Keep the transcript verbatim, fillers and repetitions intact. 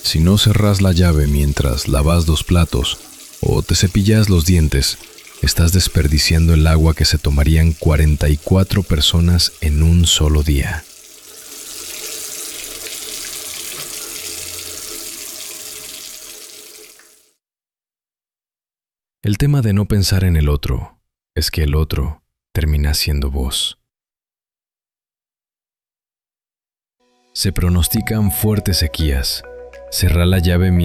Si no cerrás la llave mientras lavas los platos o te cepillas los dientes, estás desperdiciando el agua que se tomarían cuarenta y cuatro personas en un solo día. El tema de no pensar en el otro es que el otro termina siendo vos. Se pronostican fuertes sequías. Cerrá la llave